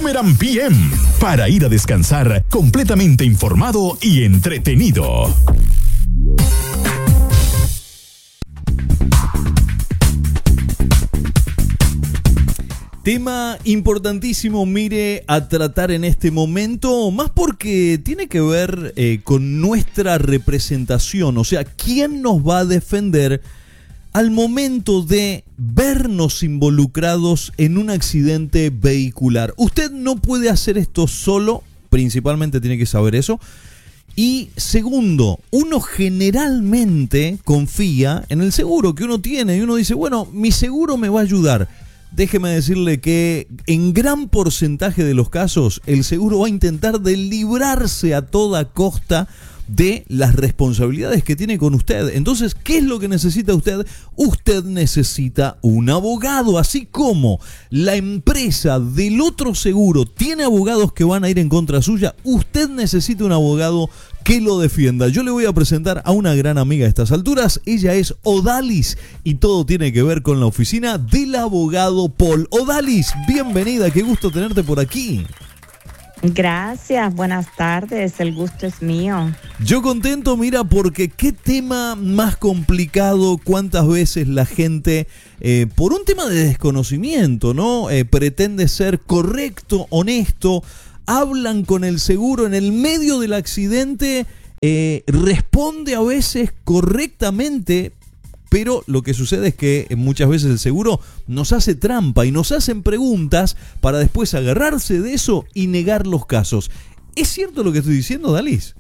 Boomerang PM, para ir a descansar completamente informado y entretenido. Tema importantísimo, mire, a tratar en este momento, más porque tiene que ver con nuestra representación, o sea, ¿quién nos va a defender al momento de vernos involucrados en un accidente vehicular? Usted no puede hacer esto solo, principalmente tiene que saber eso. Y segundo, uno generalmente confía en el seguro que uno tiene y uno dice, bueno, mi seguro me va a ayudar. Déjeme decirle que en gran porcentaje de los casos el seguro va a intentar de librarse a toda costa de las responsabilidades que tiene con usted. Entonces, ¿qué es lo que necesita usted? Usted necesita un abogado, así como la empresa del otro seguro tiene abogados que van a ir en contra suya. Usted necesita un abogado que lo defienda. Yo le voy a presentar a una gran amiga a estas alturas. Ella es Odalis y todo tiene que ver con la oficina del abogado Paul. Odalis, bienvenida, qué gusto tenerte por aquí. Gracias, buenas tardes, el gusto es mío. Yo contento, mira, porque qué tema más complicado, cuántas veces la gente, por un tema de desconocimiento, ¿no? Pretende ser correcto, honesto, hablan con el seguro en el medio del accidente, responde a veces correctamente, pero lo que sucede es que muchas veces el seguro nos hace trampa y nos hacen preguntas para después agarrarse de eso y negar los casos. ¿Es cierto lo que estoy diciendo, Dalis?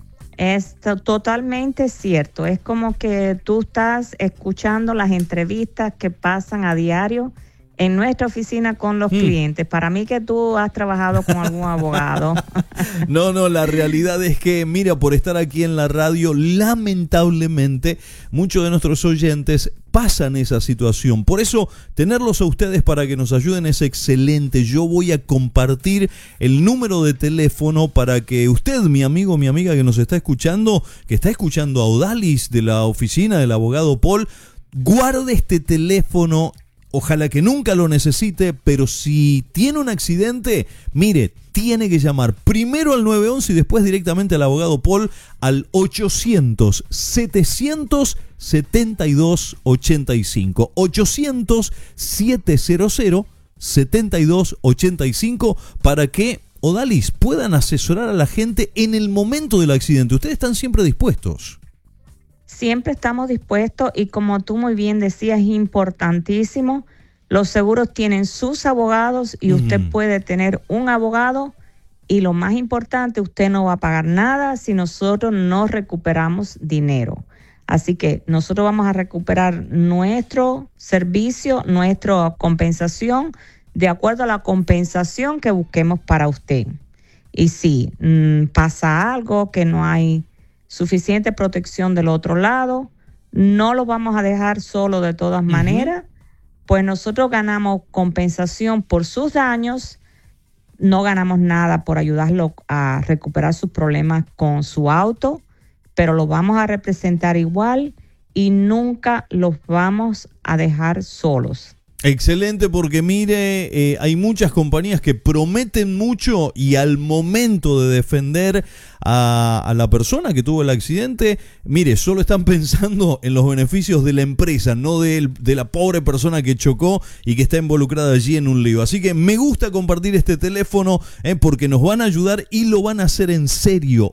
Es totalmente cierto. Es como que tú estás escuchando las entrevistas que pasan a diario en nuestra oficina con los clientes. Para mí que tú has trabajado con algún abogado. No, la realidad es que, mira, por estar aquí en la radio, lamentablemente, muchos de nuestros oyentes pasan esa situación. Por eso, tenerlos a ustedes para que nos ayuden es excelente. Yo voy a compartir el número de teléfono para que usted, mi amigo, mi amiga que nos está escuchando, que está escuchando a Odalis de la oficina del abogado Paul, guarde este teléfono. Ojalá que nunca lo necesite, pero si tiene un accidente, mire, tiene que llamar primero al 911 y después directamente al abogado Paul al 800-772-85. 800-700-7285 para que, Odalis, puedan asesorar a la gente en el momento del accidente. Ustedes están siempre dispuestos. Siempre estamos dispuestos y como tú muy bien decías, es importantísimo. Los seguros tienen sus abogados y usted puede tener un abogado y lo más importante, usted no va a pagar nada si nosotros no recuperamos dinero. Así que nosotros vamos a recuperar nuestro servicio, nuestra compensación, de acuerdo a la compensación que busquemos para usted. Y si pasa algo que no hay suficiente protección del otro lado, no lo vamos a dejar solo de todas maneras, pues nosotros ganamos compensación por sus daños, no ganamos nada por ayudarlo a recuperar sus problemas con su auto, pero lo vamos a representar igual y nunca los vamos a dejar solos. Excelente, porque mire, hay muchas compañías que prometen mucho y al momento de defender a la persona que tuvo el accidente, mire, solo están pensando en los beneficios de la empresa, no de la pobre persona que chocó y que está involucrada allí en un lío. Así que me gusta compartir este teléfono porque nos van a ayudar y lo van a hacer en serio.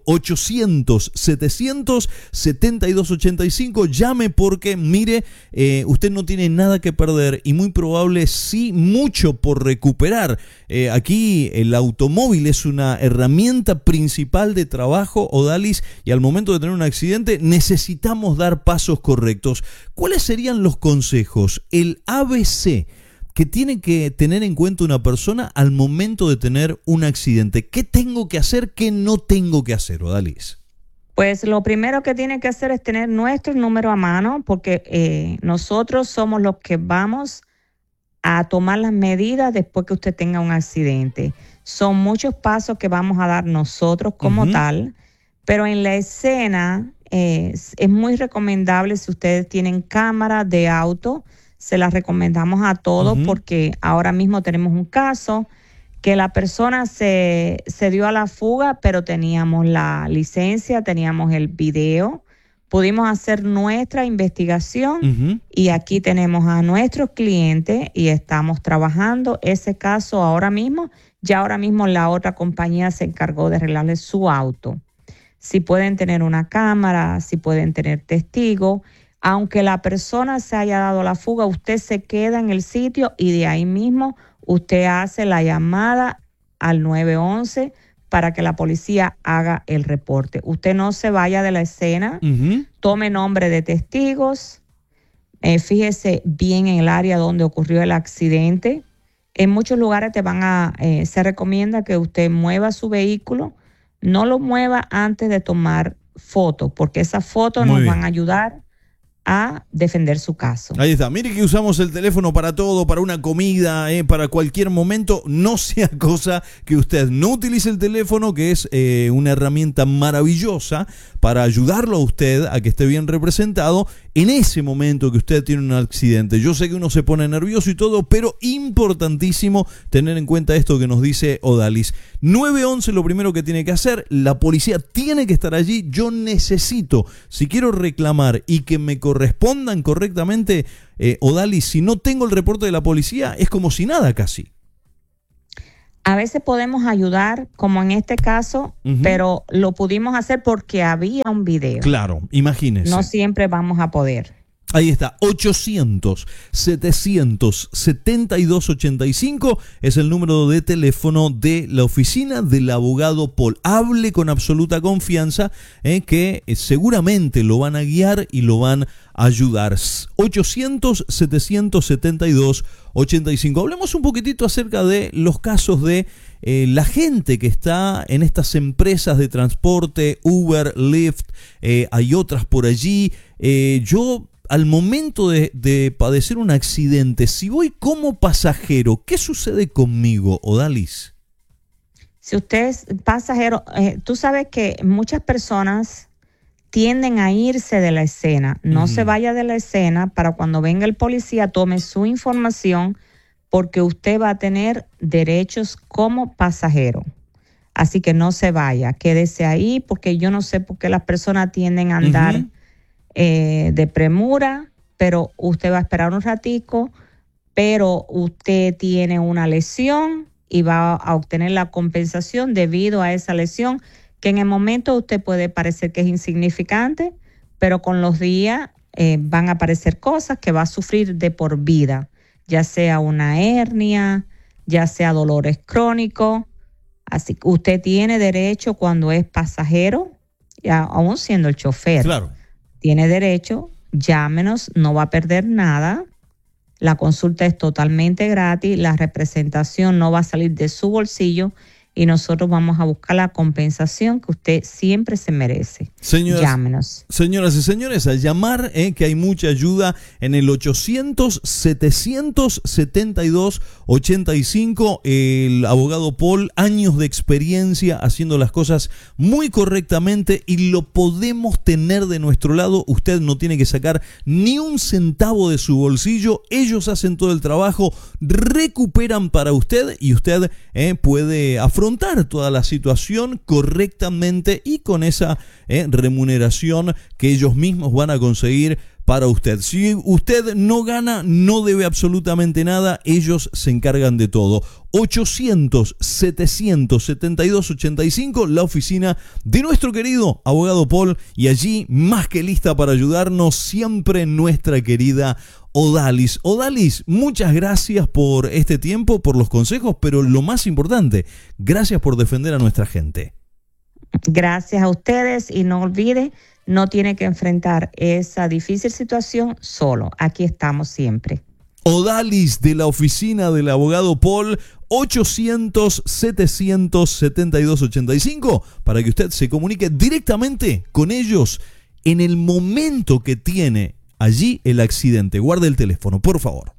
800-700-7285, llame porque mire, usted no tiene nada que perder y muy probable sí mucho por recuperar. Aquí el automóvil es una herramienta principal de trabajo, Odalis, y al momento de tener un accidente necesitamos dar pasos correctos. ¿Cuáles serían los consejos, el ABC que tiene que tener en cuenta una persona al momento de tener un accidente? ¿Qué tengo que hacer, qué no tengo que hacer, Odalis? Pues lo primero que tiene que hacer es tener nuestro número a mano, porque nosotros somos los que vamos a tomar las medidas después que usted tenga un accidente. Son muchos pasos que vamos a dar nosotros como tal, pero en la escena es muy recomendable si ustedes tienen cámara de auto, se las recomendamos a todos porque ahora mismo tenemos un caso que la persona se dio a la fuga, pero teníamos la licencia, teníamos el video, pudimos hacer nuestra investigación y aquí tenemos a nuestros clientes y estamos trabajando ese caso ahora mismo. Ya ahora mismo la otra compañía se encargó de arreglarle su auto. Si pueden tener una cámara, si pueden tener testigos, aunque la persona se haya dado la fuga, usted se queda en el sitio y de ahí mismo usted hace la llamada al 911 para que la policía haga el reporte. Usted no se vaya de la escena, tome nombre de testigos, fíjese bien en el área donde ocurrió el accidente. En muchos lugares se recomienda que usted mueva su vehículo, no lo mueva antes de tomar fotos, porque esas fotos nos van a ayudar a defender su caso. Ahí está. Mire que usamos el teléfono para todo, para una comida, para cualquier momento. No sea cosa que usted no utilice el teléfono, que es una herramienta maravillosa para ayudarlo a usted a que esté bien representado en ese momento que usted tiene un accidente. Yo sé que uno se pone nervioso y todo, pero importantísimo tener en cuenta esto que nos dice Odalis. 911 lo primero que tiene que hacer, la policía tiene que estar allí. Yo necesito, si quiero reclamar y que me correspondan correctamente, Odalis, si no tengo el reporte de la policía, es como si nada casi. A veces podemos ayudar, como en este caso, pero lo pudimos hacer porque había un video. Claro, imagínese. No siempre vamos a poder. Ahí está, 800-772-85 es el número de teléfono de la oficina del abogado Paul. Hable con absoluta confianza, que seguramente lo van a guiar y lo van a ayudar. 800-772-85. Hablemos un poquitito acerca de los casos de la gente que está en estas empresas de transporte, Uber, Lyft, hay otras por allí. Yo, al momento de padecer un accidente, si voy como pasajero, ¿qué sucede conmigo, Odalis? Si usted es pasajero, tú sabes que muchas personas tienden a irse de la escena. No se vaya de la escena para cuando venga el policía tome su información, porque usted va a tener derechos como pasajero. Así que no se vaya, quédese ahí, porque yo no sé por qué las personas tienden a andar de premura, pero usted va a esperar un ratico, pero usted tiene una lesión y va a obtener la compensación debido a esa lesión, que en el momento usted puede parecer que es insignificante, pero con los días van a aparecer cosas que va a sufrir de por vida, ya sea una hernia, ya sea dolores crónicos. Así que usted tiene derecho, cuando es pasajero, aún siendo el chofer, claro, tiene derecho, llámenos, no va a perder nada. La consulta es totalmente gratis, la representación no va a salir de su bolsillo y nosotros vamos a buscar la compensación que usted siempre se merece. Llámenos. Señoras y señores, a llamar, que hay mucha ayuda en el 800-772-85. El abogado Paul, años de experiencia haciendo las cosas muy correctamente y lo podemos tener de nuestro lado. Usted no tiene que sacar ni un centavo de su bolsillo. Ellos hacen todo el trabajo, recuperan para usted y usted puede afrontar toda la situación correctamente y con esa remuneración que ellos mismos van a conseguir para usted. Si usted no gana, no debe absolutamente nada, ellos se encargan de todo. 800-772-85, la oficina de nuestro querido abogado Paul, y allí más que lista para ayudarnos siempre nuestra querida Odalis. Odalis, muchas gracias por este tiempo, por los consejos, pero lo más importante, gracias por defender a nuestra gente. Gracias a ustedes y no olvide, no tiene que enfrentar esa difícil situación solo. Aquí estamos siempre. Odalis, de la oficina del abogado Paul, 800-772-85, para que usted se comunique directamente con ellos en el momento que tiene allí el accidente. Guarde el teléfono, por favor.